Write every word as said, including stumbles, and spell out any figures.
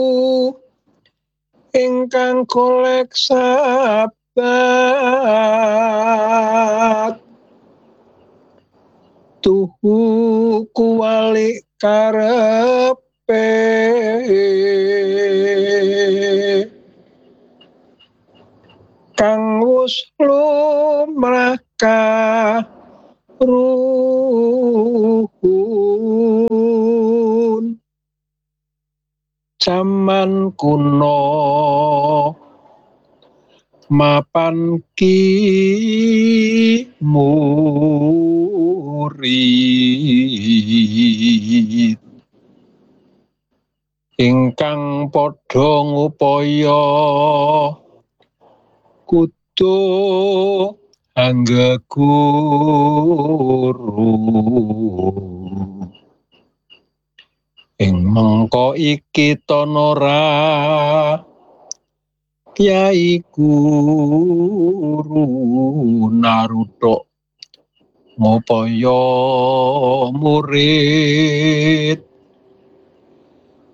ingkang golek sabat tuhu kuwalik karepe kang wus lumrah karuhun jaman kuno mapan ki murid ingkang padha ngupaya kudu anggeguru ing mangka iki tanara Kyai Guru Naruto ngupaya murid